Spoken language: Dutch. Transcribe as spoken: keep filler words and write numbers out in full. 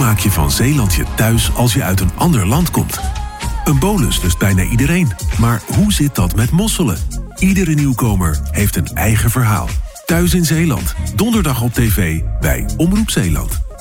maak je van Zeeland je thuis als je uit een ander land komt? Een bolus lust bijna iedereen. Maar hoe zit dat met mosselen? Iedere nieuwkomer heeft een eigen verhaal. Thuis in Zeeland. Donderdag op tv bij Omroep Zeeland.